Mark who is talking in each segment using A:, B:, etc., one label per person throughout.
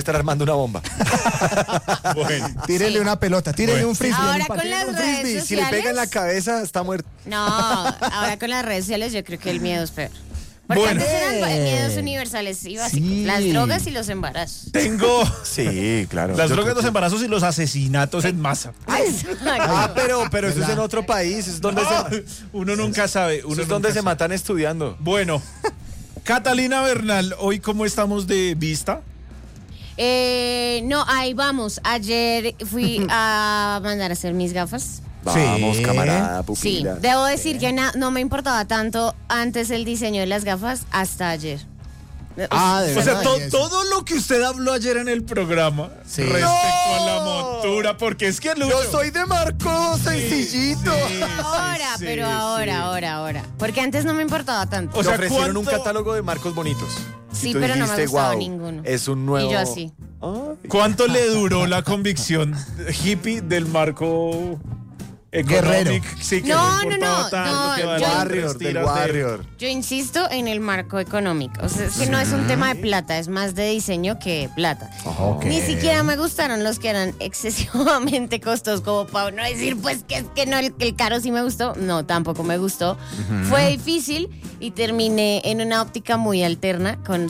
A: estar armando una bomba.
B: Bueno.
C: Tírele una pelota, tírele un frisbee.
D: Ahora con las redes
A: Si le pega en la
D: sociales.
A: cabeza, está muerto.
D: No, ahora con las redes sociales yo creo que el miedo es peor. Porque
B: Bueno.
D: antes eran miedos universales y básicos.
C: Sí.
D: Las drogas y los embarazos.
B: Tengo
A: Sí, claro.
B: las
A: Yo
B: drogas,
A: creo
B: los
A: que-
B: embarazos y los asesinatos en masa.
A: Ah, pero eso es en otro país. Es donde
B: Uno nunca sabe.
A: eso
B: Uno
A: es donde
B: nunca
A: se
B: sabe.
A: matan estudiando.
B: Bueno, Catalina Bernal, hoy cómo estamos de vista.
D: No, ahí vamos. Ayer fui a mandar a hacer mis gafas.
A: Vamos,
C: Sí.
A: camarada,
D: Sí,
A: pupila.
D: debo decir que no me importaba tanto antes el diseño de las gafas hasta ayer.
C: Ah, de
B: O sea,
C: verdad, y eso.
B: todo lo que usted habló ayer en el programa
C: Sí.
B: respecto a la
A: No.
B: montura, porque es que Lucho,
A: Yo soy de Marco, sencillito.
D: Ahora,
B: sí,
D: pero
B: sí.
D: ahora. Porque antes no me importaba tanto.
B: O
A: Te
B: sea,
A: ofrecieron un
B: ¿cuánto-
A: catálogo de marcos bonitos.
D: Sí,
A: Y tú
D: pero no me
A: dijiste,
D: gustaba
A: "Guau,
D: ninguno".
A: Es un nuevo.
D: Y yo así.
A: Ay.
B: ¿Cuánto le duró la convicción hippie del marco
C: Guerrero.
B: económico? Sí, que
D: No,
B: importaba
D: no,
B: tanto,
D: no,
B: que
D: yo-
B: valían
A: Warrior,
B: tres
A: del
B: tiras de-
A: Warrior.
D: Yo insisto en el marco económico. O sea, es que no es un tema de plata, es más de diseño que plata.
C: Ok.
D: Ni siquiera me gustaron los que eran excesivamente costosos, como para no decir, pues que es que no, el caro sí me gustó. No, tampoco me gustó. Fue difícil y terminé en una óptica muy alterna con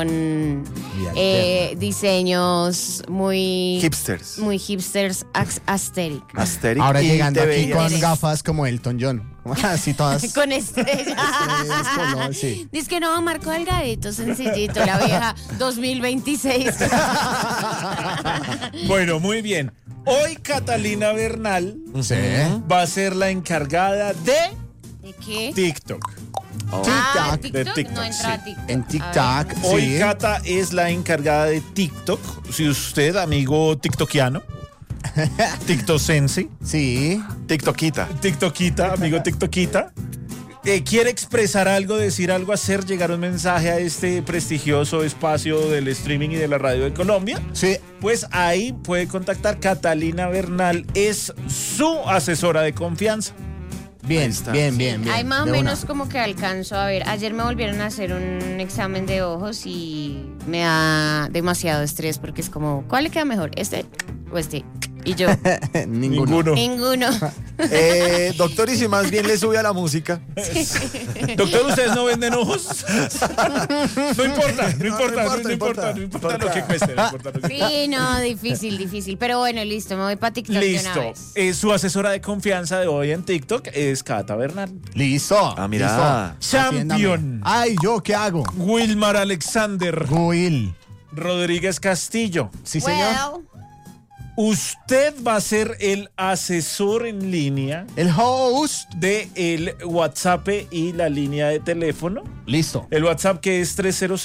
D: diseños muy
A: Hipsters.
D: muy hipsters, aesthetic.
A: Asterix.
C: Ahora
A: y
C: llegando
A: te
C: aquí
A: veías-
C: con
D: Eres.
C: gafas como Elton John. Así todas.
D: Con estrella.
C: color, sí.
D: Dice que no, Marco Delgadito, sencillito, la vieja 2026.
B: Bueno, muy bien. Hoy Catalina Bernal
C: Sí.
B: va a ser la encargada de
D: ¿De qué?
B: TikTok.
D: Ah,
C: TikTok.
B: De TikTok,
D: no entra a
B: sí.
D: TikTok.
C: En
D: A
C: TikTok.
B: Hoy
C: Sí.
B: Cata es la encargada de TikTok. Si usted, amigo tiktokiano, tiktosense,
C: Sí.
A: TikTokita.
B: tiktokita, amigo tiktokita, quiere expresar algo, decir algo, hacer llegar un mensaje a este prestigioso espacio del streaming y de la radio de Colombia,
C: Sí.
B: pues ahí puede contactar. Catalina Bernal es su asesora de confianza.
C: Bien,
A: Ahí está.
C: bien, bien, bien.
D: Hay más o
C: De una.
D: menos como que alcanzo a ver. Ayer me volvieron a hacer un examen de ojos y me da demasiado estrés porque es como, ¿cuál le queda mejor? ¿Este o este? Y yo,
C: Ninguno.
D: ninguno.
A: Doctor, y si más bien le sube a la música.
B: Doctor, ¿ustedes no venden ojos? No importa, no importa lo que cueste. No importa lo que
D: Sí, no, difícil. Pero bueno, listo, me voy para TikTok de una
B: Listo.
D: vez.
B: Su asesora de confianza de hoy en TikTok es Cata Bernal.
C: Listo.
A: Ah, mira.
C: Listo.
B: Champion.
C: Atiéndame. Ay, ¿yo qué hago?
B: Wilmar Alexander
C: Will.
B: Rodríguez Castillo.
C: Sí, señor.
D: Well,
B: Usted va a ser el asesor en línea
C: El host.
B: de el WhatsApp y la línea de teléfono.
C: Listo.
B: El WhatsApp que es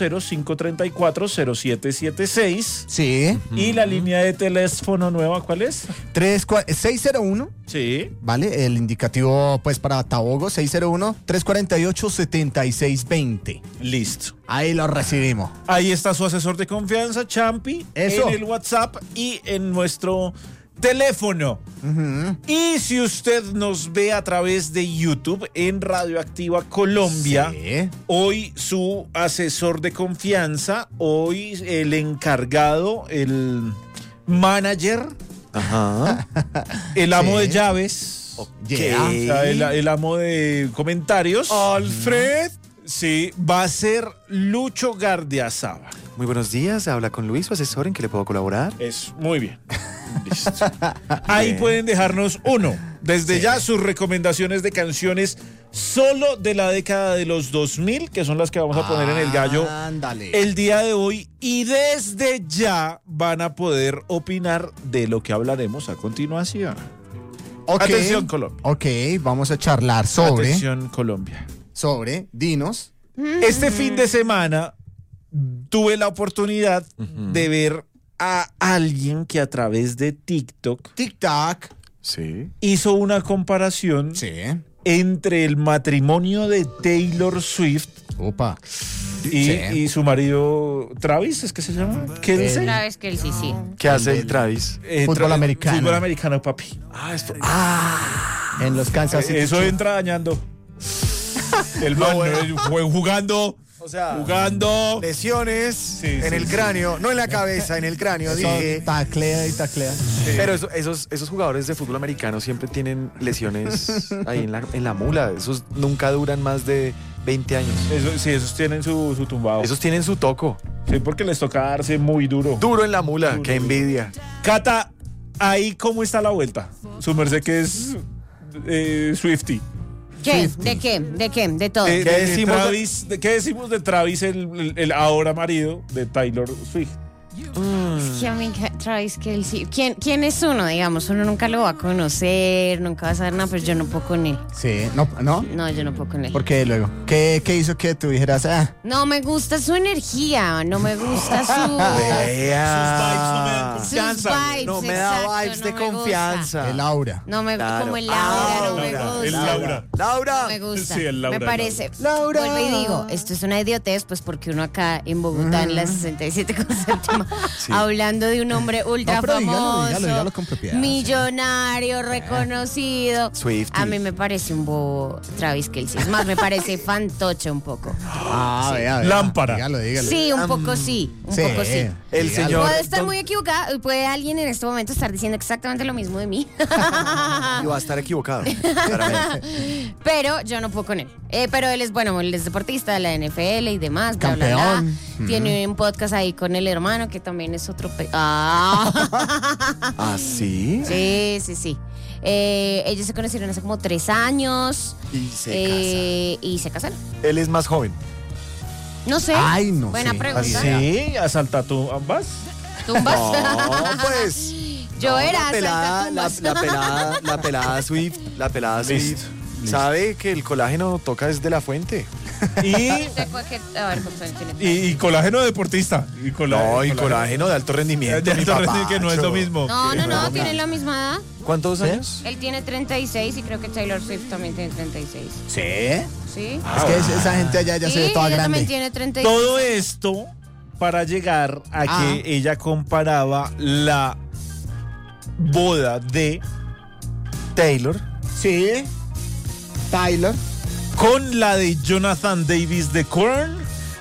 B: 300-534-0776.
C: Sí.
B: Y la línea de teléfono nueva, ¿cuál es?
C: 601.
B: Sí.
C: ¿Vale? El indicativo, pues, para Tabogo, 601-348-7620.
B: Listo.
C: Ahí lo recibimos.
B: Ahí está su asesor de confianza, Champi,
C: Eso.
B: en el WhatsApp y en nuestro teléfono. Y si usted nos ve a través de YouTube en Radioactiva Colombia,
C: Sí.
B: hoy su asesor de confianza, hoy el encargado, el manager,
A: Ajá.
B: el amo
C: Sí.
B: de llaves,
C: Yeah.
B: o sea, el amo de comentarios, Alfred, sí, va a ser Lucho Gardiazaba.
A: Muy buenos días. Habla con Luis, su asesor. ¿En qué le puedo colaborar?
B: Es muy bien. Listo. Ahí
A: Bien.
B: pueden dejarnos desde
C: Sí.
B: ya sus recomendaciones de canciones solo de la década de los 2000, que son las que vamos a poner en el gallo
C: Ándale.
B: el día de hoy. Y desde ya van a poder opinar de lo que hablaremos a continuación.
C: Ok.
B: Atención, Colombia.
C: Ok, vamos a charlar sobre.
B: Atención, Colombia.
C: Dinos.
B: Este fin de semana tuve la oportunidad de ver a alguien que a través de TikTok
C: TikTok.
A: Sí.
B: hizo una comparación
C: Sí.
B: entre el matrimonio de Taylor Swift
C: Opa.
B: y,
C: Sí.
B: y su marido Travis, ¿es que se llama? ¿Qué dice?
D: otra vez que él sí.
A: ¿Qué hace el Travis?
C: Fútbol americano.
B: Fútbol americano, papi.
C: En los Kansas City
B: Eso
C: Chiefs.
B: entra dañando. El man fue jugando
A: O sea,
B: Jugando.
A: lesiones en el cráneo, no en la cabeza, en el cráneo, dije.
C: Taclea y taclea.
A: Pero esos jugadores de fútbol americano siempre tienen lesiones ahí en la mula. Esos nunca duran más de 20 años.
B: Esos tienen su tumbado.
A: Esos tienen su toco.
B: Sí, porque les toca darse muy duro.
A: Duro en la mula,
B: Duro.
A: qué envidia.
B: Cata, ahí cómo está la vuelta. Su merced que es Swiftie.
D: ¿Qué? ¿De qué? ¿De qué? De todo.
B: ¿Qué
A: decimos
B: decimos de Travis, el ahora marido de Taylor Swift?
D: Es que a mí Travis Kelce, ¿quién es uno? Digamos, uno nunca lo va a conocer, nunca va a saber nada, pero yo no puedo con él.
C: Sí, ¿no?
D: No, yo no puedo con él.
C: ¿Por qué luego? ¿Qué hizo que tú dijeras,
D: No me gusta su energía, no me gusta su...
A: Vea.
D: Sus vibes,
A: No me da
D: exacto,
A: vibes de
D: no me
A: confianza.
C: el aura?
D: No me
A: Claro.
D: como el Laura, no me
A: Laura.
D: gusta.
B: El Laura.
A: Laura.
D: No me gusta.
B: Sí, el Laura,
D: me parece.
C: Laura.
D: Vuelvo y digo, esto es una idiotez, pues porque uno acá en Bogotá, en la 67 con séptima, hablando de un hombre ultra
C: No, pero
D: famoso,
C: dígalo con propiedad,
D: millonario, reconocido.
A: Swiftie.
D: A mí me parece un bobo Travis Kelce. Es más, me parece fantoche un poco.
C: Vea.
B: Lámpara.
C: Dígalo.
D: Sí, un poco sí. Un poco sí.
A: El
C: Dígalo.
A: señor.
D: Puede estar muy equivocado, puede alguien en este momento estar diciendo exactamente lo mismo de mí.
A: Y va a estar equivocado. claramente.
D: Pero yo no puedo con él. Pero él es, bueno, él es deportista de la NFL y demás, bla, bla, bla.
C: Campeón.
D: Tiene un podcast ahí con el hermano, que también es otro...
A: ¿Ah, sí?
D: Sí. Ellos se conocieron hace como 3 años.
A: Y se
D: Y se casaron.
A: casa. Él es más joven.
D: No sé.
C: Ay, no
D: Buena
C: sé.
D: pregunta.
B: Sí, asalta tú ambas.
D: ¿Tumbas?
A: No, pues.
D: Yo
A: no,
D: era
A: la pelada,
D: saltatumbas.
A: la pelada Swift. La pelada
B: Listo.
A: Swift. Sabe que el colágeno toca desde la fuente.
B: Y,
D: A ver, ¿cuántos años tiene?
B: y colágeno deportista. Y
A: Colágeno de alto rendimiento.
B: De alto
A: mi
B: rendimiento, que no es lo
A: papacho.
B: mismo.
D: No, tienen la misma edad.
A: ¿Cuántos años?
D: Él tiene 36 y creo que Taylor Swift también tiene 36.
C: ¿Sí? Es
D: ¿Sí?
C: que esa gente allá ya se ve toda
D: ella también
C: grande.
D: tiene 36.
B: Todo esto para llegar a que ella comparaba la boda de
A: Taylor.
C: Sí. Tyler.
B: con la de Jonathan Davis de Korn,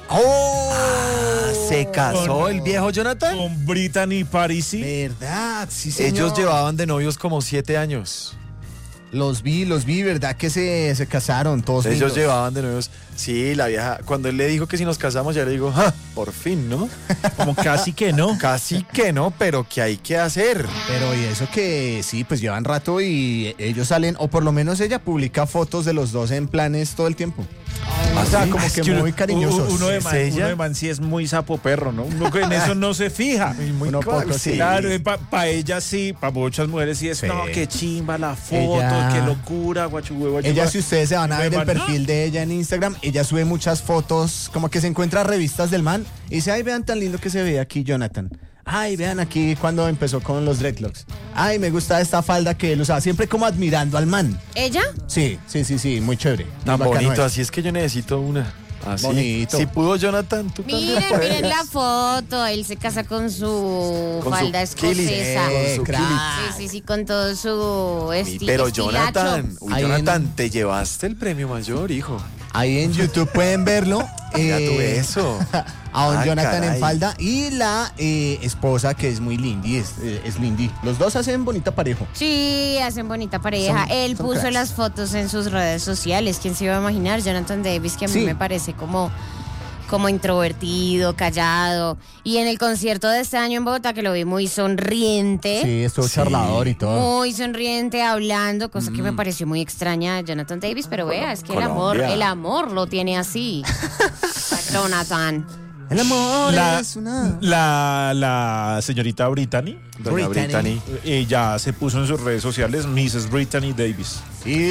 A: ¿Se casó
B: Con-
A: el viejo Jonathan?
B: con Brittany Parisi.
C: ¿Verdad? Sí, señor.
A: Ellos llevaban de novios como 7 años.
C: Los vi, ¿verdad? Que se casaron todos
A: Ellos
C: lindos.
A: llevaban de novios. Sí, la vieja, cuando él le dijo que si nos casamos, ya le digo, ¡ja! Por fin, ¿no?
B: Como casi que no.
A: Casi que no, pero ¿qué hay que hacer?
C: Pero y eso que sí, pues llevan rato y ellos salen, o por lo menos ella publica fotos de los dos en planes todo el tiempo. O sea, como que muy cariñosos.
B: Uno de
A: ¿Es
B: man,
A: ella?
B: uno de man sí es muy sapo perro, ¿no? Uno en eso no se fija.
C: Uno poco, sí.
B: Claro, para ella sí, para muchas mujeres sí es,
C: Sí.
B: no, qué chimba la foto,
C: Ella-
B: qué locura, guachuhue.
C: Ella, si ustedes se van a ver el
B: Man,
C: perfil de ella en Instagram, ella sube muchas fotos, como que se encuentra revistas del man y dice, ay, vean tan lindo que se ve aquí Jonathan. Ay, vean aquí cuando empezó con los dreadlocks. Ay, me gusta esta falda que él usaba, siempre como admirando al man.
D: ¿Ella?
C: Sí, muy chévere.
A: Tan
C: Muy bacano
A: bonito,
C: es.
A: así es que yo necesito una. Así.
C: Bonito.
A: Si pudo Jonathan, tú también
D: Miren,
A: puedes.
D: miren la foto. Él se casa con su
A: Con
D: falda
A: su Killy.
D: escocesa.
A: Con su
C: crack.
D: Sí, con todo su
A: Pero
D: estilacho.
A: Jonathan,
C: Ahí
A: Jonathan, te llevaste el premio mayor, hijo.
C: Ahí en YouTube pueden verlo.
A: Mira tú eso.
C: A don
A: Ah,
C: Jonathan
A: caray.
C: en falda y la esposa que es muy lindy, es lindy. Los dos hacen bonita pareja.
D: Sí, hacen bonita pareja.
C: Son-
D: Él
C: son
D: puso
C: cracks.
D: las fotos en sus redes sociales. ¿Quién se iba a imaginar? Jonathan Davis, que a mí
C: Sí.
D: me parece como introvertido, callado. Y en el concierto de este año en Bogotá, que lo vi muy sonriente.
C: Sí, estuvo
A: Sí.
C: charlador y todo.
D: Muy sonriente, hablando, cosa que me pareció muy extraña a Jonathan Davis, pero vea, es que
A: Colombia.
D: el amor lo tiene así. A Jonathan.
C: El amor
B: La,
C: es una...
B: la señorita Brittany,
A: Doña
C: Brittany.
A: Brittany.
B: ya se puso en sus redes sociales Mrs. Brittany Davis.
C: Sí.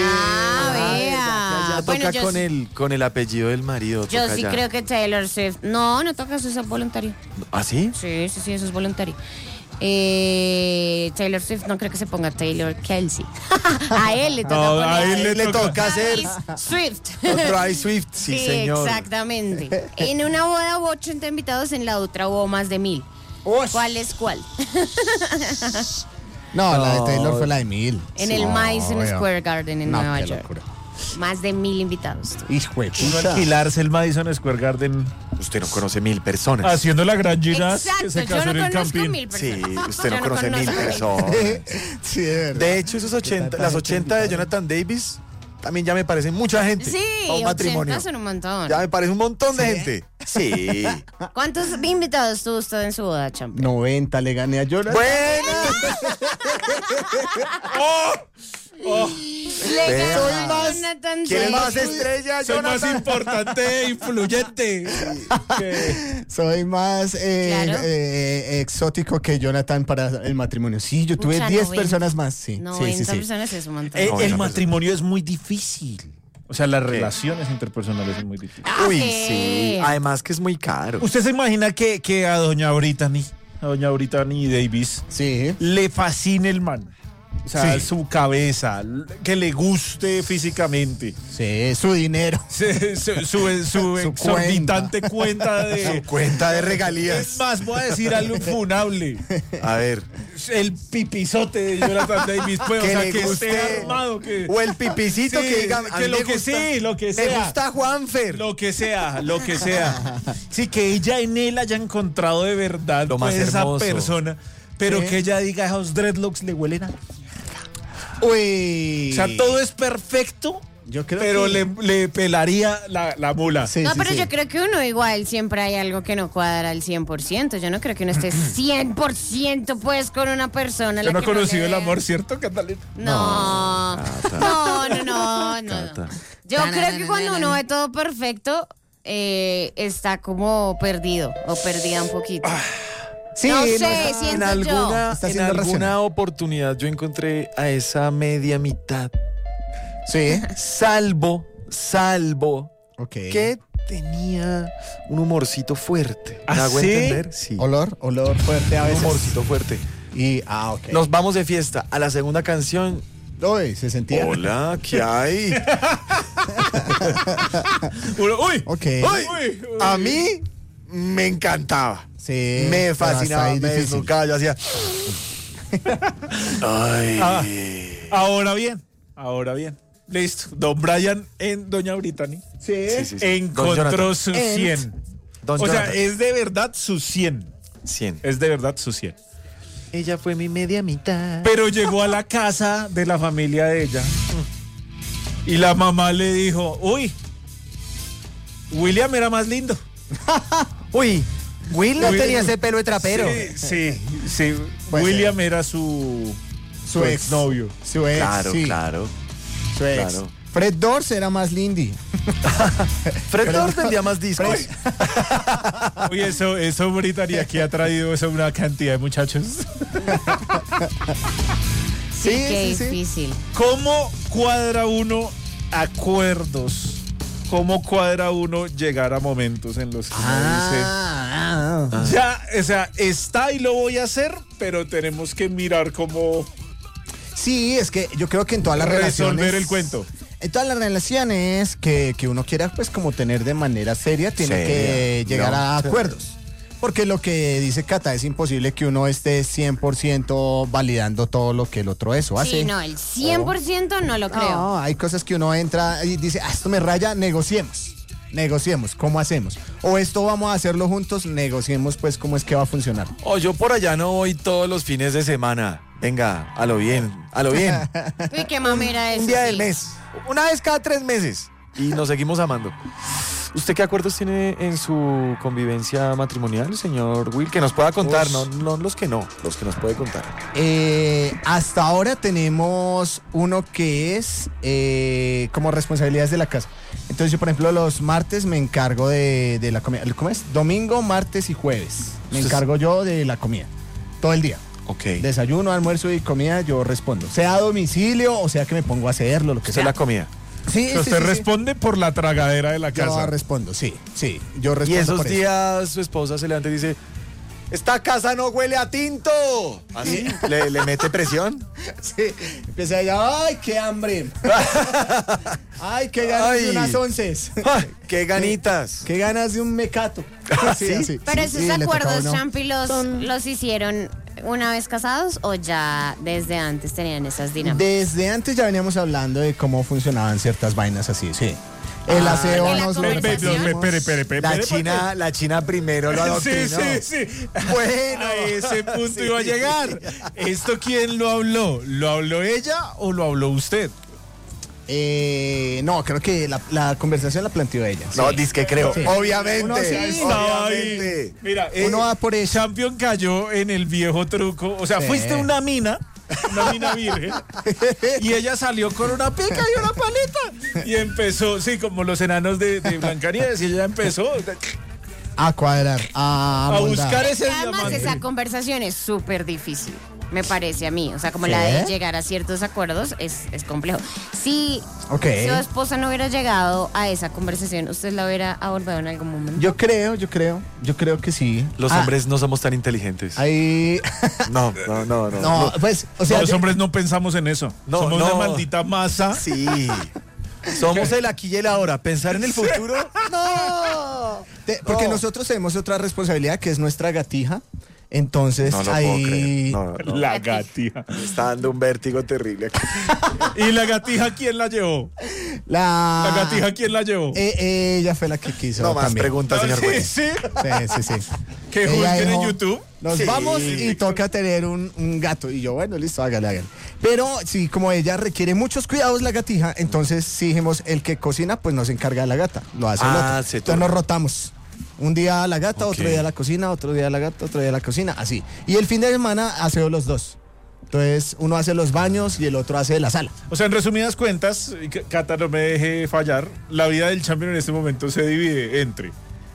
D: Vea.
A: Ya
D: Bueno,
A: toca con el apellido del marido.
D: yo
A: toca
D: sí
A: ya.
D: creo que Taylor Swift. No toca, eso es voluntario.
A: ¿Ah, sí?
D: Sí, eso es voluntario. Taylor Swift no creo que se ponga Taylor Kelce. A él le toca
B: No,
D: poner
B: a él
A: le toca hacer
D: Swift.
A: Travis Swift, sí, señor.
D: Exactamente. En una boda hubo 80 invitados, en la otra hubo más de 1000. ¿Cuál es cuál?
C: No, la de Taylor fue la de 1000.
D: En
C: Sí.
D: el Madison
C: obvio.
D: Square Garden en
C: No,
D: Nueva
C: qué
D: York.
C: locura.
D: Más de 1.000 invitados.
C: Hijo de
B: Uno
C: pucha.
B: alquilarse el Madison Square Garden
A: Usted no conoce 1.000 personas.
B: haciendo la gran Ginás que
D: Exacto,
B: se
D: yo
B: casó
D: no
B: en el
D: conozco
B: campín.
D: 1.000
A: Sí,
D: personas.
A: usted no
D: Yo
A: conoce 1.000
D: conozco 1.000.
A: personas.
C: Sí, de verdad.
A: De hecho, las 80 de Jonathan Davis también ya me parecen mucha gente.
D: Sí,
A: para un matrimonio.
D: 80 son un montón.
A: Ya me parece un montón de gente. Sí.
D: ¿Cuántos invitados tuvo usted en su boda, Champ?
C: 90 le gané a Jonathan.
A: Buena.
D: Le
A: Vea.
D: ganó
A: Soy
D: a
C: más-
D: Jonathan
A: ¿Quién es más
D: Davis.
A: estrella,
B: Soy más
A: Jonathan?
B: importante e influyente. que-
C: Soy más
D: Claro.
C: exótico que Jonathan para el matrimonio. Sí, yo tuve
D: Pucha,
C: 10
D: 90.
C: personas más. Sí,
D: 90
C: sí, sí.
D: personas es un montón.
A: No,
B: el
A: esa
B: matrimonio es muy difícil. O sea, las relaciones interpersonales son muy difíciles.
A: Uy,
D: Sí.
A: sí. Además que es muy caro.
B: ¿Usted se imagina que a doña Brittany Davis,
C: Sí.
B: le fascine el man? O sea,
C: Sí.
B: su cabeza, que le guste físicamente.
C: Sí, su dinero.
B: Su exorbitante cuenta de...
A: Su cuenta de
B: Es
A: regalías.
B: más, voy a decir algo funable.
A: A ver.
B: El pipizote de Jonathan Davis, pues, o
A: Que
B: sea,
A: le
B: que esté
A: guste.
B: armado, que...
A: O el pipicito
B: Sí,
A: que diga. a
B: que
A: mí
B: lo
A: me
B: que
A: gusta-
B: sí, lo que
A: Me
B: sea.
A: gusta Juanfer.
B: Lo que sea. Sí, que ella en él haya encontrado de verdad
A: Lo más
B: pues, esa
A: hermoso.
B: persona, pero
C: Sí.
B: que ella diga, esos dreadlocks le huelen a...
C: Uy.
B: O sea, todo es perfecto,
C: Yo creo
B: pero
C: que...
B: le pelaría la mula.
C: Sí,
D: No,
C: sí,
D: pero
C: sí.
D: yo creo que uno igual siempre hay algo que no cuadra al 100%. Yo no creo que uno esté 100% pues con una persona. a la
B: Yo no he
D: que le
B: conocido el
D: vea.
B: amor, ¿cierto, Catalina?
D: No, no.
A: Cata.
D: Yo creo que cuando uno ve todo perfecto, está como perdido o perdida un poquito.
C: Sí,
D: no sé,
C: está-
D: siento
A: En
D: yo.
A: alguna,
C: Está
A: en
C: siendo
A: alguna
C: racional.
A: oportunidad yo encontré a esa media mitad.
C: Sí.
A: Salvo
C: Ok.
A: que tenía un humorcito fuerte. ¿Me
B: ¿Ah,
A: hago
B: sí?
A: entender? Sí.
C: Olor fuerte a
A: Un
C: veces.
A: humorcito fuerte.
C: Y, ok.
A: Nos vamos de fiesta. A la segunda canción.
C: Uy, se sentía.
A: Hola, ¿qué hay?
B: ¡Uy!
C: Ok.
A: Uy, a mí me encantaba.
C: Sí.
A: Me
C: pero hasta
A: fascinaba,
C: ahí
A: me
C: difícil.
A: desnucaba, yo hacía. Ay.
B: Ah, ahora bien. Listo. Don Brian en Doña Brittany
C: Sí.
A: Sí, sí, sí. Don
B: encontró
A: Jonathan.
B: su 100.
A: Don
B: O sea,
A: Jonathan.
B: es de verdad su 100.
A: 100.
B: Es de verdad su 100.
A: Ella fue mi media mitad.
B: Pero llegó a la casa de la familia de ella y la mamá le dijo, uy, William era más lindo.
A: Uy, Will no
B: Will-
A: tenía ese pelo de trapero.
B: Sí.
C: Puede
B: William era su
C: ex.
B: exnovio.
C: Su ex.
A: Claro,
C: sí.
A: claro.
C: Su ex.
A: claro.
C: Fred Durst era más lindy.
A: Fred Durst vendía más discos.
B: Oye, eso Brittany aquí ha traído eso una cantidad de muchachos.
D: Sí, qué difícil.
B: ¿Cómo cuadra uno acuerdos? ¿Cómo cuadra uno llegar a momentos en los que uno dice, ya, o sea, está y lo voy a hacer, pero tenemos que mirar cómo
C: Sí, es que yo creo que en todas las
B: resolver
C: relaciones...
B: el cuento?
C: En todas las relaciones que uno quiera pues como tener de manera seria, tiene
A: Seria.
C: que llegar
A: No,
C: a
A: sí.
C: acuerdos. Porque lo que dice Cata, es imposible que uno esté 100% validando todo lo que el otro es o hace.
D: Sí, no, el 100% no lo creo.
C: No, hay cosas que uno entra y dice, esto me raya, negociemos, ¿cómo hacemos? O esto vamos a hacerlo juntos, negociemos pues cómo es que va a funcionar.
A: O yo por allá no voy todos los fines de semana. Venga, a lo bien, a lo bien.
D: Uy, qué mamera eso.
A: Un día
D: sí.
A: del mes. Una vez cada 3 meses. Y nos seguimos amando. ¿Usted qué acuerdos tiene en su convivencia matrimonial, señor Will? Que nos pueda contar, no los que nos puede contar.
C: Hasta ahora tenemos uno que es como responsabilidades de la casa. Entonces yo, por ejemplo, los martes me encargo de la comida. ¿Cómo es? Domingo, martes y jueves. Me
A: Usted-
C: encargo yo de la comida. Todo el día.
A: Ok.
C: Desayuno, almuerzo y comida, yo respondo. Sea a domicilio o sea que me pongo a hacerlo, lo que
A: Esa
C: sea.
A: es la comida.
C: Sí,
B: O sea, usted responde por la tragadera de la
C: Yo
B: casa.
C: respondo, sí. Yo
A: Y
C: respondo
A: esos
C: por eso.
A: días su esposa se levanta y dice, esta casa no huele a tinto. ¿Así? ¿Le mete presión?
C: Sí, empieza ella, ¡ay, qué hambre! ¡Ay, qué ganas
A: Ay.
C: de unas onces!
A: ¡Ah, ¡Qué ganitas!
C: ¡Qué ganas de un mecato!
A: ¿Sí?
C: así.
D: Pero
C: Sí,
D: esos
C: le tocaba
D: acuerdos,
C: uno.
D: Champi, los hicieron una vez casados o ya desde antes tenían esas dinámicas?
C: Desde antes ya veníamos hablando de cómo funcionaban ciertas vainas así, sí. El aseo
D: de la
C: nos lo
D: conversación.
C: hacíamos.
A: La China primero lo adoctrinó.
B: Sí.
A: Bueno,
B: A ese punto
A: sí.
B: iba a llegar. ¿Esto quién lo habló? ¿Lo habló ella o lo habló usted?
C: No, creo que la conversación la planteó ella.
A: No,
C: sí.
A: disque creo.
C: Sí.
A: Obviamente.
C: Uno sí.
B: Estaba ahí.
A: Obviamente.
B: Mira,
C: Uno va por eso.
B: Champion cayó en el viejo truco. O sea,
C: Sí.
B: fuiste una mina virgen, y ella salió con una pica y una paleta. Y empezó, sí, como los enanos de Blancanieves, y ella empezó
C: A cuadrar,
B: a
C: moldar.
B: buscar ese
D: Además,
B: diamante.
D: esa conversación es súper difícil, me parece a mí. O sea, como
C: ¿Sí?
D: la de llegar a ciertos acuerdos es complejo. Si
C: Ok.
D: su esposa no hubiera llegado a esa conversación, ¿usted la hubiera abordado en algún momento?
C: Yo creo que sí.
A: Los hombres no somos tan inteligentes.
C: Ahí.
A: No.
C: No, pues, o sea,
B: Los hombres no pensamos en eso.
A: No,
B: Somos
A: no.
B: una maldita masa.
A: Sí. Somos el aquí y el ahora. Pensar en el futuro. No.
C: porque
A: No.
C: nosotros tenemos otra responsabilidad que es nuestra gatija. Entonces,
A: No lo puedo
C: ahí.
A: creer. No.
B: La gatija.
A: Me está dando un vértigo terrible aquí.
B: ¿Y la gatija quién la llevó?
C: La
B: ¿La gatija quién la llevó?
C: Ella fue la que quiso.
A: No más
C: también.
A: preguntas, señor
B: Sí,
A: juez.
B: sí.
C: Sí.
B: Que
C: Ella
B: juzguen en
C: dijo,
B: YouTube.
C: Nos
A: Sí.
C: vamos y toca tener un gato. Y yo, bueno, listo, hágale. Pero sí, como ella requiere muchos cuidados la gatija, entonces sí dijimos, el que cocina, pues no se encarga de la gata. Lo hace el otro.
A: Se
C: Entonces
A: turna.
C: nos rotamos. Un día la gata,
A: Ok.
C: otro día la cocina, otro día la gata, otro día la cocina, así. Y el fin de semana hacemos los dos. Entonces uno hace los baños y el otro hace la sala.
B: O sea, en resumidas cuentas, y Cata, no me deje fallar, la vida del champion en este momento se divide entre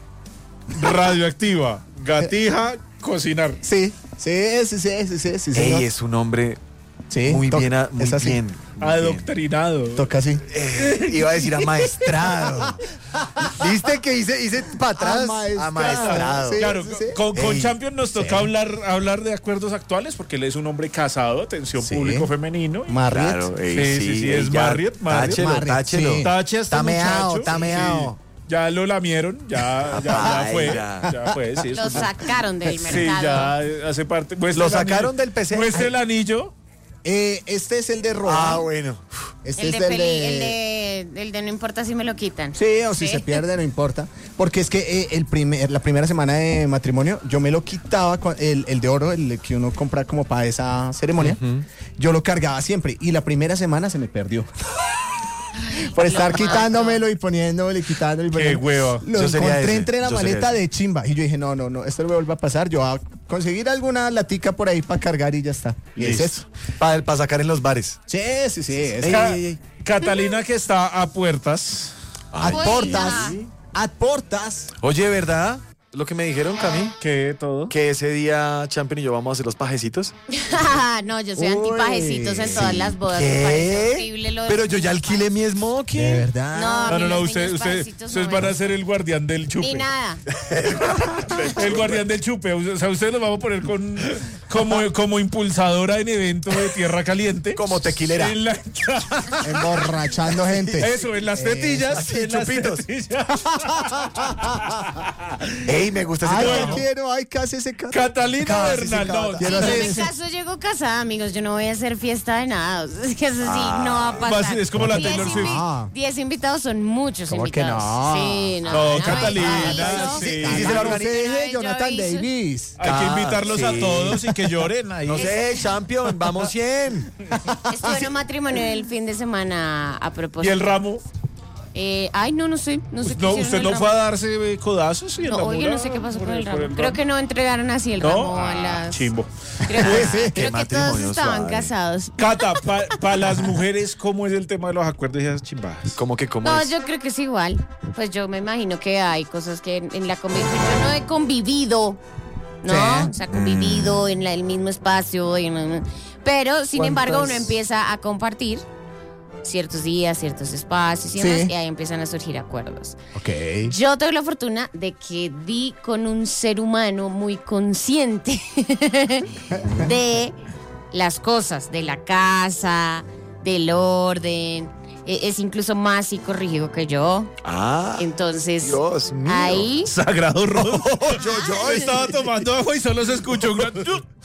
B: radioactiva, gatija, cocinar.
C: Sí.
A: Ey,
C: señor.
A: es un hombre
C: Sí,
A: muy
C: to-
A: bien.
C: es así.
A: Muy bien.
B: Adoctrinado.
C: Toca así.
A: Iba a decir amaestrado. ¿Viste que hice para atrás?
C: Amaestrado.
A: Amaestrado.
C: Sí.
B: Claro, con
A: Ey,
B: Champion nos toca hablar de acuerdos actuales porque él es un hombre casado, atención
C: Sí.
B: público femenino.
C: Marriott.
A: Claro, ey,
B: Sí, es
A: ya,
B: Marriott.
A: Táchelo,
C: Marriott,
A: táchelo.
C: sí.
B: Tache a este
A: Tameao,
B: muchacho.
A: tameao.
B: Sí. Ya lo lamieron, ya
A: Ay,
B: fue.
A: ya.
B: Ya fue, sí.
D: Lo sacaron del
B: Sí,
D: mercado.
B: ya hace parte. Muestre
A: Lo
B: el anillo.
A: sacaron del PC.
B: Muestre el anillo.
C: Este es el de Roa.
A: Bueno.
C: Este
D: El
C: es
D: de,
C: el
D: el de no importa si me lo quitan.
C: Sí, o si
D: Sí.
C: se pierde, no importa. Porque es que la primera semana de matrimonio, yo me lo quitaba, el de oro, el que uno compra como para esa ceremonia, yo lo cargaba siempre. Y la primera semana se me perdió. Por estar quitándomelo y poniéndolo y quitándolo y
B: Qué
C: poniéndolo.
B: hueva.
C: Lo
A: Yo sería
C: encontré
A: ese,
C: entre la
A: yo sería
C: maleta
A: ese.
C: de chimba. Y yo dije, no, esto no me vuelve a pasar. Yo voy a conseguir alguna latica por ahí para cargar y ya está. Y
B: Listo.
C: es eso.
A: Para sacar en los bares.
C: Sí. Es
A: Ey,
B: Ca-
A: ey, ey.
B: Catalina que está a puertas.
C: Ad
D: Uy,
C: portas.
D: ya.
C: Ad portas.
A: Oye, ¿verdad? Lo que me dijeron, Cami,
B: ¿Qué todo?
A: que ese día Champion y yo vamos a hacer los pajecitos.
D: No, yo soy
C: Uy,
D: antipajecitos en todas las bodas.
A: ¿Qué?
D: Me parece horrible lo de-
A: Pero yo ya alquilé mi smoking.
C: De verdad.
D: No,
B: No,
D: ni los
B: ustedes
D: niños pajecitos no
B: van a
D: ven.
B: ser el guardián del chupe.
D: Ni nada.
B: El guardián del chupe. O sea, ustedes los vamos a poner como impulsadora en eventos de tierra caliente.
A: Como tequilera.
B: En la-
C: Emborrachando gente.
B: Eso, en las tetillas.
A: así,
B: en las
A: chupitos.
B: tetillas.
A: Ey, me gusta ese
C: Ay,
A: trabajo.
C: no quiero, ay, casi ese caso.
B: Catalina
A: Casi se
B: Bernal. No,
A: cata.
C: Quiero
D: En
C: hacer
D: mi
C: ese.
D: caso llego casada, amigos. Yo no voy a hacer fiesta de nada. O sea, es que eso sí no va a pasar.
B: es como la
D: 10
B: Taylor Swift.
C: Ah.
D: 10 invitados son muchos
C: ¿Cómo que
D: invitados.
C: no?
D: Sí,
B: No,
D: no,
B: Catalina,
D: eso.
B: sí.
A: Y si se lo organiza.
C: Dije Jonathan
D: aviso.
C: Davis.
B: Hay que invitarlos a
A: sí.
B: todos y que lloren ahí.
A: No sé, Champion, vamos 100.
D: Estuve en un matrimonio el fin de semana a
B: ¿Y
D: propósito.
B: el ramo?
D: Ay, no sé. No sé qué
B: No,
D: hicieron
B: ¿usted
D: el
B: no
D: ramo.
B: fue a darse codazos? Y en
D: No,
B: la
D: oye,
B: mula
D: no sé qué pasó
B: por
D: con el ramo.
B: ramo?
D: Creo que no entregaron así el
B: ¿No?
D: ramo a las...
B: Chimbo.
D: Creo
A: Qué
D: que todos
A: matrimonio
D: estaban
A: suave.
D: casados.
B: Cata, para las mujeres, ¿cómo es el tema de los acuerdos y esas chimbadas?
A: ¿Cómo
D: No,
A: es?
D: yo creo que es igual. Pues yo me imagino que hay cosas que en la convivencia. Yo no he convivido, ¿no?
C: Sí.
D: O sea, convivido en el mismo espacio. Pero, sin embargo, uno empieza a compartir ciertos días, ciertos espacios y demás,
C: Sí.
D: y ahí empiezan a surgir acuerdos.
C: Ok.
D: Yo tengo la fortuna de que di con un ser humano muy consciente de las cosas, de la casa, del orden. Es incluso más psicorrígido que yo.
A: Ah,
D: Entonces,
A: Dios mío.
D: ahí
B: Sagrado rojo.
A: Yo
B: Estaba tomando agua y solo se escuchó un gran...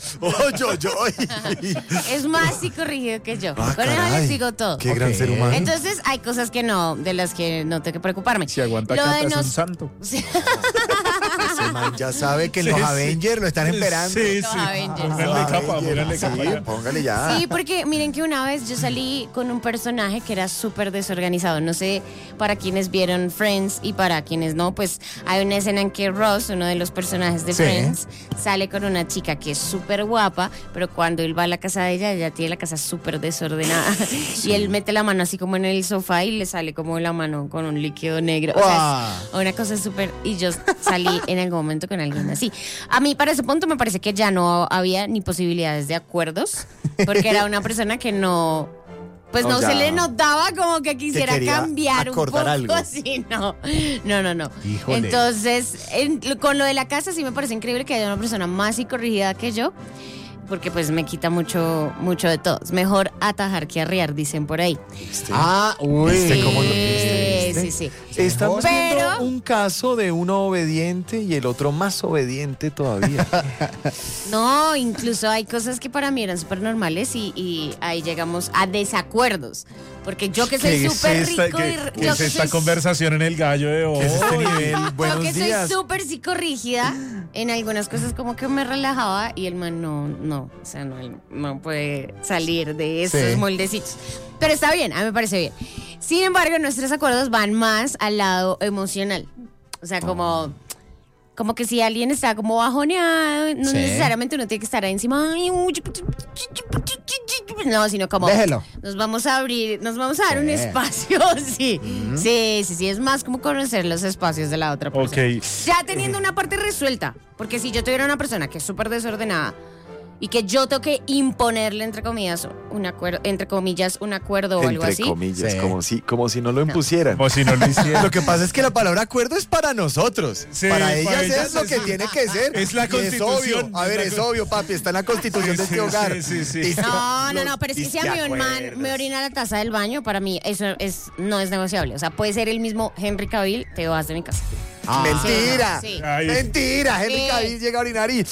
D: Es más psicorrígido que yo.
A: Ah,
D: Con eso
A: caray.
D: les digo todo.
A: Qué gran ser humano.
D: Entonces hay cosas que no, de las que no tengo que preocuparme.
B: Si aguanta
D: Lo
B: Cata
D: de
B: es un
D: nos-
B: santo.
D: Sí.
A: Ese man ya sabe que
B: Sí,
A: los
B: sí.
A: Avengers lo están esperando.
B: Sí,
D: Los
B: sí.
D: Avengers.
B: Póngale capa, póngale
A: Sí,
B: capa ya.
A: póngale ya.
D: Sí, porque miren que una vez yo salí con un personaje que era súper desorganizado. No sé para quienes vieron Friends y para quienes no, pues hay una escena en que Ross, uno de los personajes de
C: Sí.
D: Friends, sale con una chica que es súper guapa, pero cuando él va a la casa de ella tiene la casa súper desordenada. Y él mete la mano así como en el sofá y le sale como la mano con un líquido negro. O sea, es una cosa súper... Y yo salí en algún momento con alguien así. A mí para ese punto me parece que ya no había ni posibilidades de acuerdos, porque era una persona que no... Pues
A: No,
D: no
A: ya.
D: se le notaba como que quisiera
A: quería
D: cambiar un
A: acordar
D: poco
A: algo.
D: así, no. No.
C: Híjole.
D: Entonces, con lo de la casa sí me parece increíble que haya una persona más psicorrígida que yo, porque pues me quita mucho de todo. Es mejor atajar que arriar, dicen por ahí.
A: ¿Viste cómo lo viste?
D: Sí.
A: Estamos viendo
D: Pero-
A: un caso de uno obediente y el otro más obediente todavía.
D: No, incluso hay cosas que para mí eran súper normales y ahí llegamos a desacuerdos. Porque yo que soy
B: ¿Qué es
D: súper
B: esta-
D: rico
B: qué-
D: y
B: qué es esta conversación en el gallo de hoy?
A: ¿Qué es este nivel?
D: yo
A: Buenos
D: que
A: días.
D: soy súper psicorrígida, en algunas cosas como que me relajaba y el man no, o sea, no, él no puede salir de esos
C: Sí.
D: moldecitos. Pero está bien, a mí me parece bien. Sin embargo, nuestros acuerdos van más al lado emocional. O sea, como que si alguien está como bajoneado, no
C: Sí.
D: necesariamente uno tiene que estar ahí encima. No, sino como
C: Déjelo.
D: nos vamos a abrir, nos vamos a dar un
C: Sí.
D: espacio, sí. Sí, es más como conocer los espacios de la otra persona.
B: Ok.
D: Ya teniendo una parte resuelta, porque si yo tuviera una persona que es súper desordenada y que yo tengo que imponerle entre comillas un acuerdo o algo
A: Entre
D: así.
A: comillas,
C: Sí.
A: como si no lo impusieran.
B: O si no lo hiciera.
A: Lo que pasa es que la palabra acuerdo es para nosotros.
B: Sí,
A: para ellas
B: ellas
A: es lo que
B: es-
A: tiene que ser.
B: es la
A: Y
B: Constitución.
A: obvio. A ver, es obvio, papi. Está en la constitución de este hogar.
B: Sí.
A: Y-
D: No, pero es que
A: y
D: si a
A: te
D: mí un man
A: acuerdas.
D: me orina la taza del baño, para mí eso no es negociable. O sea, puede ser el mismo Henry Cavill, te vas de mi casa.
A: Mentira.
D: Sí.
B: Ay.
A: Mentira. Henry
D: Sí.
A: Cavill llega a orinar y.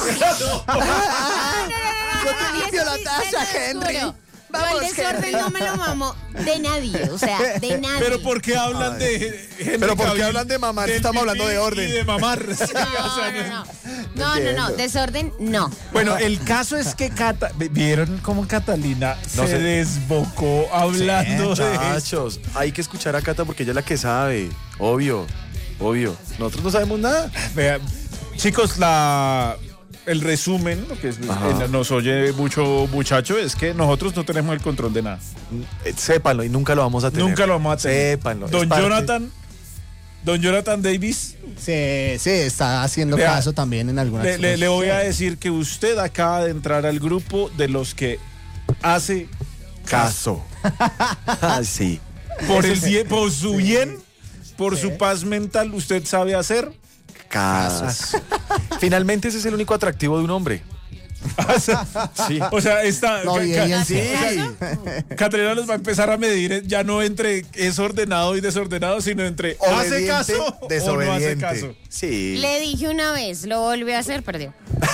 A: Yo te limpio la taza, Henry. Vamos,
D: Yo el desorden
A: Henry.
D: no me lo mamo de nadie, o sea, de nadie.
B: Pero ¿por qué hablan de Henry
A: Pero ¿por qué
B: Cavill?
A: hablan de mamar si
B: Del
A: estamos hablando
B: pipí
A: de orden?
B: Y de mamar. Sí, o sea,
D: No,
A: entiendo.
D: desorden no.
B: Bueno, el caso es que ¿vieron cómo Catalina
A: No
B: se
A: sé.
B: desbocó hablando de eso?
A: Muchachos, hay que escuchar a Cata porque ella es la que sabe. Obvio. Nosotros no sabemos nada.
B: Vea, chicos, el resumen, lo que
A: Ajá.
B: nos oye mucho muchacho, es que nosotros no tenemos el control de nada.
A: Sépanlo y nunca lo vamos a tener.
B: Nunca lo vamos a tener.
A: Sépanlo. es
B: Don
A: parte-
B: Jonathan Davis,
C: Sí, está haciendo
B: Vea,
C: caso también en algunas cosas.
B: le voy a decir que usted acaba de entrar al grupo de los que hace
A: Caso. Ah, sí.
B: por su bien, por su paz mental, usted sabe hacer.
A: Caso. Finalmente ese es el único atractivo de un hombre. Sí.
B: O sea, esta
C: La obediencia.
A: Sí.
B: Caterina los va a empezar a medir ya no entre es ordenado y desordenado, sino entre hace
A: Obediente,
B: caso o no hace
A: desobediente.
B: caso.
A: Sí.
D: Le dije una vez, lo volvió a hacer, perdió.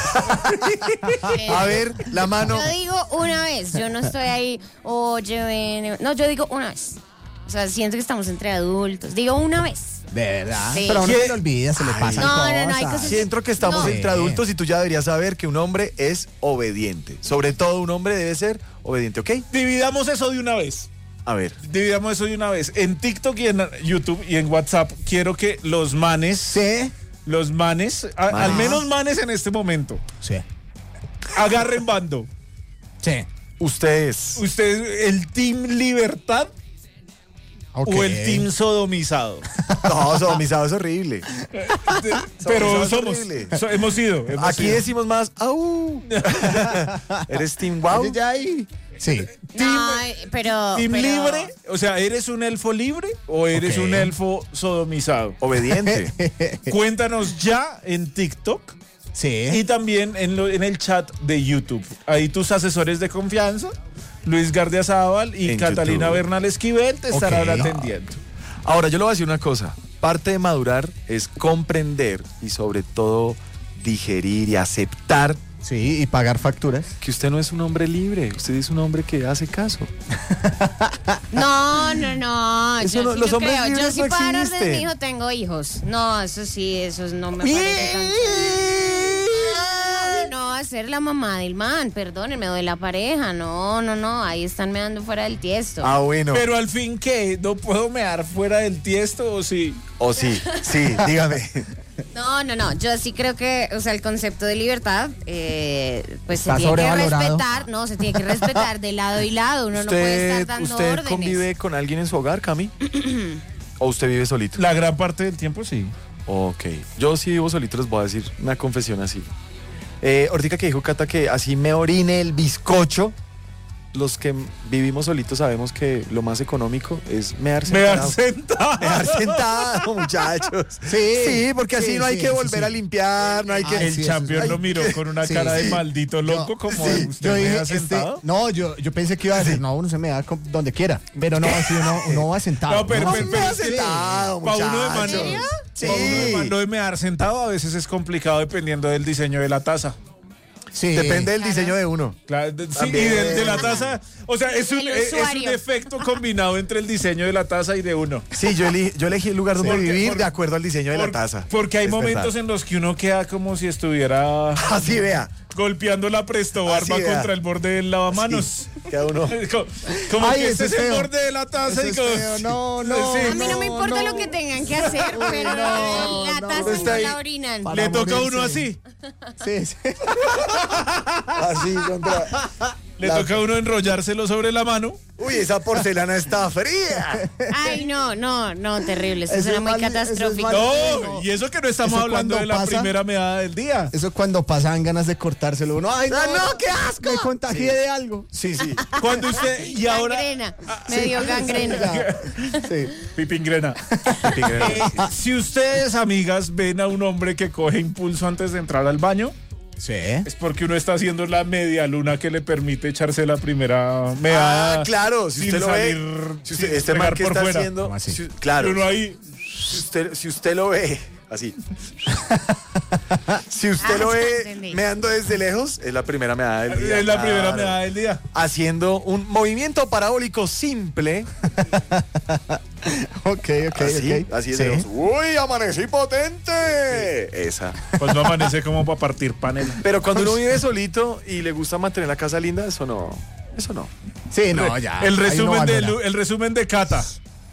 A: A ver, la mano.
D: Yo digo una vez, yo no estoy ahí, oye, ven. No, yo digo una vez. O sea, siento que estamos entre adultos. Digo una vez.
C: De verdad.
D: Sí.
C: Pero a uno
B: ¿Qué?
C: se le olvida, se le pasan
D: No,
C: cosas.
D: no, hay cosas-
A: Siento que estamos
D: No.
A: entre adultos y tú ya deberías saber que un hombre es obediente. Sobre todo un hombre debe ser obediente, ¿ok?
B: Dividamos eso de una vez.
A: A ver.
B: Dividamos eso de una vez. En TikTok y en YouTube y en WhatsApp quiero que los manes,
C: Sí.
B: al menos manes en este momento,
C: Sí.
B: agarren bando.
C: Sí.
A: Ustedes.
B: ¿Usted el Team Libertad
C: Ok.
B: o el Team Sodomizado?
A: No, sodomizado es horrible.
B: Pero
A: es
B: somos,
A: horrible.
B: hemos ido.
A: Aquí decimos más, ¡au! ¿Eres Team Wow?
C: Ya ahí. Sí.
D: No, pero.
B: Team
D: pero-
B: libre, o sea, ¿eres un elfo libre o eres
C: Ok.
B: un elfo sodomizado?
A: Obediente.
B: Cuéntanos ya en TikTok
C: Sí.
B: y también en el chat de YouTube. Ahí tus asesores de confianza, Luis Gardiazabal y
A: En
B: Catalina
A: YouTube.
B: Bernal Esquivel, te estarán
C: Ok.
B: atendiendo.
A: Ahora, yo le voy a decir una cosa. Parte de madurar es comprender y sobre todo digerir y aceptar
C: Sí, y pagar facturas.
A: Que usted no es un hombre libre, usted es un hombre que hace caso.
D: No.
A: Eso
D: Yo
A: no-
D: sí
A: los
D: no
A: hombres
D: creo. Yo
A: libres
D: sí
A: no
D: para orden
A: existen.
D: de mi hijo tengo hijos. No, eso sí, eso no me parece tan chévere. No, ser la mamá del man, perdónenme, o de la pareja. No, ahí están meando fuera del tiesto.
A: Ah, bueno.
B: Pero al fin, ¿qué? ¿No puedo mear fuera del tiesto o sí?
A: O sí, dígame.
D: No, yo sí creo que, o sea, el concepto de libertad, pues se
C: Está
D: tiene que
C: sobrevalorado.
D: respetar, se tiene que respetar de lado y lado, uno no puede estar dando
A: ¿Usted
D: órdenes.
A: convive con alguien en su hogar, Cami? ¿O usted vive solito?
B: La gran parte del tiempo sí.
A: Ok. Yo sí vivo solito, les voy a decir una confesión así. Ahorita que dijo Cata que así me orine el bizcocho, los que vivimos solitos sabemos que lo más económico es mear
B: Mear
A: sentado.
B: sentado.
A: Mear sentado, muchachos.
C: Sí,
A: porque así
C: sí,
A: no hay
C: sí,
A: que
C: sí,
A: volver
C: sí.
A: a limpiar, no hay que...
B: El
C: sí,
B: champion
A: eso es-
B: lo miró con una
C: sí,
B: cara de
C: sí.
B: maldito loco, como usted
C: Yo
B: me
C: dije,
B: ha sentado.
C: yo pensé que iba a decir, no, uno se me da donde quiera. Pero no, así uno va sentado.
B: No, pero-
C: ¿no?
B: pero-
A: Mear
B: sí.
A: sentado,
B: Pa' uno de
A: muchachos.
B: mano.
D: ¿En serio?
A: Sí.
B: Pa' uno de mear sentado a veces es complicado dependiendo del diseño de la taza.
C: Sí.
A: Depende del diseño de uno.
B: Claro, sí, y
A: También.
B: de la taza, o sea, es un
D: usuario.
B: efecto combinado entre el diseño de la taza y de uno.
A: Sí, yo elegí el lugar donde
B: Porque-
A: vivir
B: por-
A: de acuerdo al diseño de la taza.
B: Porque hay
A: Es
B: momentos
A: verdad.
B: en los que uno queda como si estuviera
A: Así vea.
B: golpeando la presto barba
A: Así, vea.
B: contra el borde del lavamanos.
A: Sí, cada uno.
B: Como
C: Ay,
B: que
C: eso
B: este es
C: es
B: el
C: feo.
B: borde de la taza
C: Eso
B: y
C: es
B: como...
C: feo. No.
B: Sí.
D: A mí no me importa
C: no.
D: lo que tengan que hacer, pero la taza
A: Está
D: no
A: ahí.
D: la orinan.
C: Para
B: Le toca a
C: morirse.
B: uno así.
C: Sí.
A: Así contra.
B: Le toca a uno enrollárselo sobre la mano.
A: Uy, esa porcelana está fría.
D: Ay, no, terrible. Eso
C: Eso
D: suena
C: es
D: muy
C: mal- eso es
D: catastrófico.
C: mal-
B: No, y eso que no estamos
C: Eso
B: hablando
C: cuando
B: de la
C: pasa-
B: primera meada del día.
C: Eso cuando pasan ganas de cortárselo. Uno, ay,
A: Ah, no, qué asco.
C: Me contagié de algo.
A: Sí.
B: Cuando usted... Y ahora...
D: Gangrena, me dio gangrena.
C: Sí.
B: Pipingrena. Si ustedes, amigas, ven a un hombre que coge impulso antes de entrar al baño,
C: Sí.
B: es porque uno está haciendo la media luna que le permite echarse la primera meada.
A: Ah, claro, si
B: sin
A: usted lo ve.
B: salir,
A: Si usted,
B: sin
A: este man
B: pegar
A: que
B: por
A: está
B: fuera.
A: haciendo.
C: ¿Cómo así?
A: Claro.
B: Y uno ahí...
A: Si usted lo ve así. Si usted lo
D: ya
A: ve
D: entendí.
A: meando desde lejos, es la primera meada del día.
B: Es la primera
A: claro.
B: meada del día.
A: Haciendo un movimiento parabólico simple.
C: Ok.
A: Así es.
C: Sí.
A: de los, Uy, amanecí potente. Esa.
B: Cuando amanece como para partir panela.
A: Pero cuando uno vive solito y le gusta mantener la casa linda, eso no. Eso no.
C: Sí, no, ya.
B: El
C: Ahí
B: resumen,
C: no
B: de,
C: valora.
B: el resumen de Cata.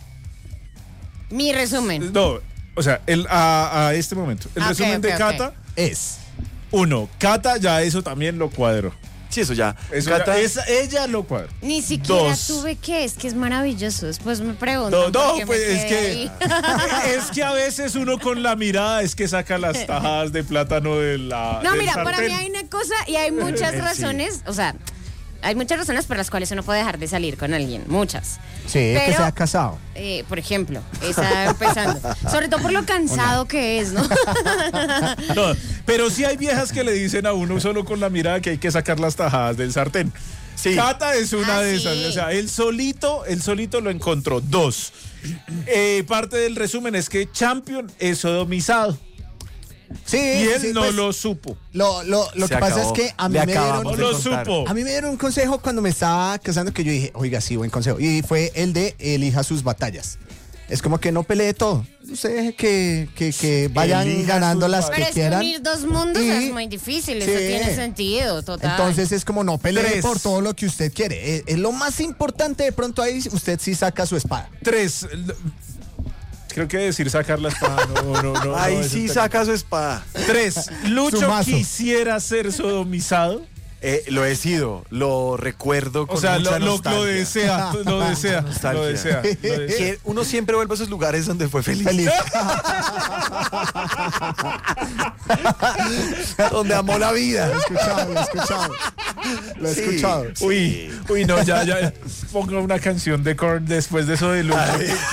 D: Mi resumen.
B: No, o sea, a este momento. El
D: Ok,
B: resumen de
D: ok,
B: Cata.
C: Es.
B: 1. Cata ya eso también lo cuadro.
A: Sí, eso ya.
B: Eso
A: Cata,
B: ella lo cuadro.
D: Ni siquiera
B: 2.
D: tuve que, es que es maravilloso. Después me preguntan.
B: No,
D: por qué me
B: pues es
D: quedé
B: que
D: ahí.
B: es que a veces uno con la mirada es que saca las tajadas de plátano de la
D: No,
B: del
D: mira, para
B: sartén.
D: mí hay una cosa y hay muchas razones, o sea, hay muchas razones por las cuales uno puede dejar de salir con alguien, muchas.
C: Sí, que
D: Pero-
C: sea casado.
D: Por ejemplo, esa empezando. Sobre todo por lo cansado que es, ¿no?
B: No, pero sí hay viejas que le dicen a uno solo con la mirada que hay que sacar las tajadas del sartén.
A: Sí.
B: Cata es una
D: Ah,
B: de
D: sí.
B: esas. O sea, él solito lo encontró. 2. Parte del resumen es que Champion es sodomizado.
C: Sí,
B: Y él
C: sí,
B: no
C: pues,
B: lo supo.
C: Lo
A: Se
C: que pasa
A: acabó.
C: es que a mí
A: Le
C: me
A: acabamos
B: No
C: dieron...
A: de
B: lo
A: contar.
B: supo.
C: A mí me dieron un consejo cuando me estaba casando que yo dije, oiga, sí, buen consejo. Y fue el de elija sus batallas. Es como que no pelee todo. Usted deje que vayan
A: Elija
C: ganando
A: sus
C: las
D: Pero
C: que
D: es que
C: quieran.
D: unir dos mundos
C: Y-
D: es muy difícil, eso
C: Sí.
D: tiene sentido, total.
C: Entonces es como no pelee
B: 3.
C: por todo lo que usted quiere. Es lo más importante, de pronto ahí usted sí saca su espada.
B: 3. Creo que decir sacar la espada. No.
A: Ahí
B: no,
A: sí
B: eso
A: saca su espada.
B: 3. Lucho
C: Su mazo.
B: quisiera ser sodomizado.
A: Lo he sido, lo recuerdo con
B: O sea,
A: mucha
B: lo
A: nostalgia.
B: desea. Lo desea.
A: Nostalgia.
B: Lo desea.
A: Que uno siempre vuelve a esos lugares donde fue feliz.
C: Feliz.
A: Donde amó la vida.
C: Escuchado. Lo he escuchado.
B: Uy, no, ya. Ponga una canción de Korn después de eso de Luco.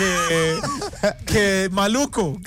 B: Que maluco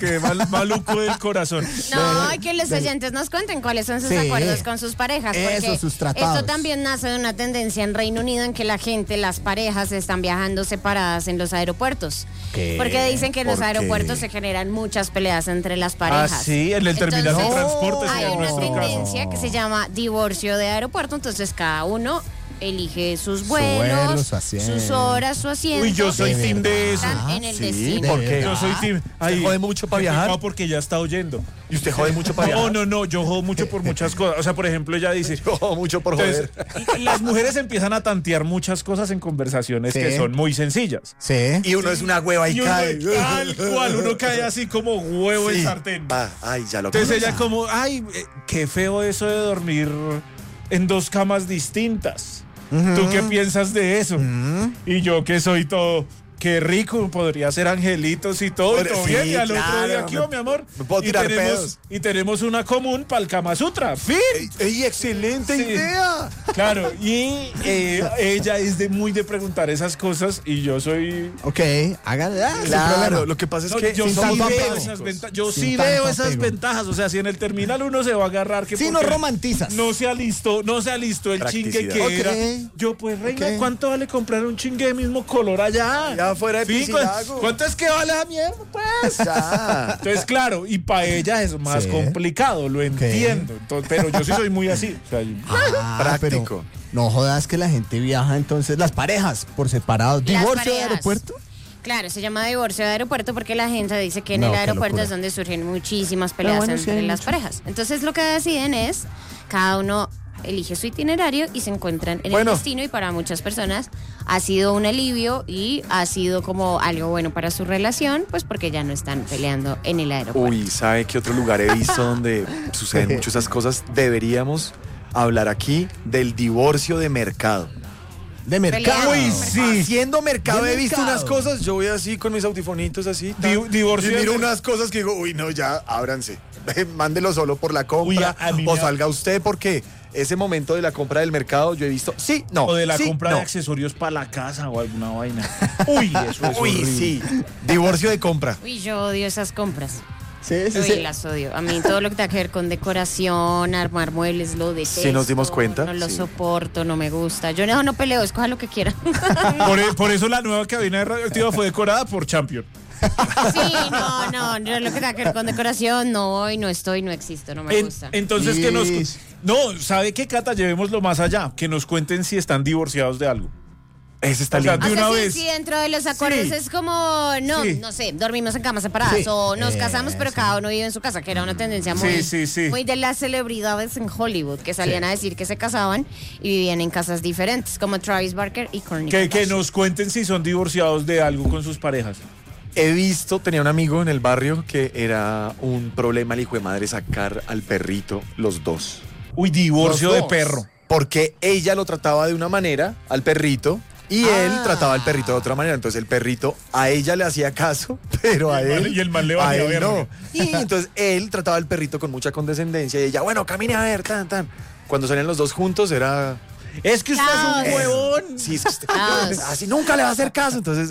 B: del corazón.
D: No, y que los oyentes nos cuenten cuáles son sus acuerdos con sus parejas. Porque
C: sus tratados.
D: esto también nace de una tendencia en Reino Unido en que la gente, las parejas, están viajando separadas en los aeropuertos.
C: ¿Qué?
D: Porque dicen que en los
A: ¿Por qué?
D: aeropuertos se generan muchas peleas entre las parejas.
B: Ah, sí, en el terminal de
D: Entonces,
B: transporte.
D: hay
B: en
D: una
B: nuestro caso.
D: tendencia que se llama divorcio de aeropuerto, entonces cada uno elige sus
C: vuelo,
D: vuelos,
C: su asiento.
D: sus horas, su asiento.
B: Uy, yo soy
C: ¿De
B: team de eso.
D: Están en el
A: sí,
D: destino.
A: ¿por qué?
B: Yo soy team.
A: ¿Usted jode mucho para
B: qué
A: viajar?
B: pecado porque ya está oyendo.
A: ¿Y usted jode mucho para viajar?
B: No, yo jodo mucho por muchas cosas. O sea, por ejemplo, ella dice.
A: Jodo mucho por joder.
B: Entonces, las mujeres empiezan a tantear muchas cosas en conversaciones que son muy sencillas.
C: Sí.
A: Y uno es una hueva y
B: Y uno,
A: cae.
B: tal cual, uno cae así como huevo en
A: Sí.
B: sartén.
A: Ay, ya lo
B: Entonces
A: conozco.
B: ella como, qué feo eso de dormir en dos camas distintas. ¿Tú qué piensas de eso? Y yo que soy todo, qué rico, podría ser angelitos y todo, y
A: Pero
B: todo
A: sí,
B: bien. Y al otro
A: claro,
B: día, ¿qué hubo, mi amor?
A: me puedo tirar pedos.
B: Y tenemos una común para el Kama Sutra. ¡Fin!
A: ¡Ey, excelente
B: Sí.
A: idea!
B: Claro, y ella es muy de preguntar esas cosas y yo soy...
C: Ok, hágale. Sin
A: Claro,
C: problema.
A: lo que pasa es
B: No,
A: que
B: yo
C: sin
B: sí
C: tanto
B: veo
C: apego.
B: esas ventajas. Yo
C: Sin
B: sí
C: tanto
B: veo esas
C: apego.
B: ventajas. O sea, si en el terminal uno se va a agarrar que
C: Sí, no
B: porque
C: romantizas.
B: no se alistó el chingue
A: Practicidad.
B: que era.
C: Ok.
B: Yo, pues, reina,
C: Ok.
B: ¿cuánto vale comprar un chingue de mismo color allá?
A: Ya fuera de
B: Sí,
A: Piscilago.
B: ¿cuánto es que vale la mierda, pues?
A: Ya.
B: Entonces, claro, y para ella es más
C: Sí.
B: complicado, lo entiendo. Entonces, pero yo sí soy muy así. O sea,
A: Práctico.
C: Pero no jodas que la gente viaja entonces, las parejas por separado.
D: Las
C: ¿Divorcio de
D: parejas.
C: aeropuerto?
D: Claro, se llama divorcio de aeropuerto porque la gente dice que en
C: No,
D: el
C: qué
D: aeropuerto
C: locura.
D: es donde surgen muchísimas peleas
C: bueno, sí,
D: entre
C: hay
D: las
C: mucho.
D: parejas. Entonces lo que deciden es, cada uno elige su itinerario y se encuentran en
A: Bueno.
D: el destino, y para muchas personas ha sido un alivio y ha sido como algo bueno para su relación, pues porque ya no están peleando en el aeropuerto.
A: Uy, ¿sabe qué otro lugar he visto donde suceden muchas esas cosas? Deberíamos hablar aquí del divorcio de mercado.
C: De mercado.
B: Uy, sí.
A: Haciendo mercado
C: De
A: he visto
C: mercado.
A: unas cosas, yo voy así con mis audifonitos así.
B: Divorcio
A: y miro
B: de-
A: unas cosas que digo, uy, no, ya, ábranse. Mándelo solo por la compra.
B: Uy, a mí
A: o
B: me da-
A: salga usted porque ese momento de la compra del mercado yo he visto, sí, no.
B: O de la
A: sí,
B: compra
A: no.
B: de accesorios para la casa o alguna vaina. Uy, eso es
A: Uy,
B: horrible.
A: sí. Divorcio de compra.
D: Uy, yo odio esas compras.
C: Sí, sí,
D: Uy,
C: sí.
D: las odio. A mí todo lo que tenga que ver con decoración, armar muebles, lo detesto.
A: Sí, nos dimos cuenta,
D: No lo
A: sí.
D: soporto, no me gusta. Yo no peleo, escoja lo que quiera.
B: Por eso la nueva cabina de radioactiva fue decorada por Champion.
D: Sí, no, yo lo que tenga que ver con decoración, no voy, no estoy, no existo, no me gusta.
B: Entonces que nos...
C: Yes.
B: No, ¿sabe qué, Cata? Llevémoslo más allá. Que nos cuenten si están divorciados de algo.
A: Ese está
B: O sea,
A: lindo.
B: de
D: O sea,
B: una
D: sí,
B: vez.
D: sí, dentro de los acuerdos
B: Sí.
D: es como,
B: Sí.
D: no sé, dormimos en camas separadas
C: Sí.
D: o nos casamos pero cada uno vive en su casa, que era una tendencia muy,
B: Sí.
D: muy de las celebridades en Hollywood, que salían a decir que se casaban y vivían en casas diferentes, como Travis Barker y Kourtney
B: Que
D: Kardashian.
B: nos cuenten si son divorciados de algo con sus parejas.
A: He visto, tenía un amigo en el barrio que era un problema el hijo de madre sacar al perrito los dos.
B: Uy, divorcio
C: Los
B: de
C: dos.
B: perro.
A: Porque ella lo trataba de una manera al perrito y él trataba al perrito de otra manera. Entonces el perrito a ella le hacía caso, pero a
B: Y el man-
A: él,
B: y el man le
A: a
B: valía
A: él
B: verga.
A: no. Y entonces él trataba al perrito con mucha condescendencia y ella, bueno, camine a ver, tan. Cuando salían los dos juntos era...
B: Es que usted
D: Caos.
B: es un huevón.
A: Sí, es que usted-
D: Caos.
A: así nunca le va a hacer caso. Entonces,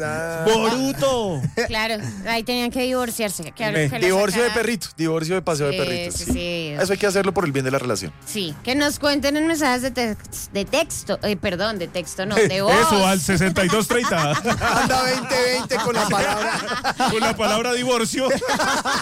B: Boruto.
D: Claro, ahí tenían que divorciarse. Que lo
A: divorcio de
D: sacara-
A: perrito, divorcio de paseo de
D: Sí,
A: perritos.
D: sí,
A: sí.
D: sí.
A: Eso hay que hacerlo por el bien de la relación.
D: Sí, que nos cuenten en mensajes de texto, de texto no, de voz.
B: Eso, al 6230.
A: Anda 2020 con la palabra.
B: Con la palabra divorcio.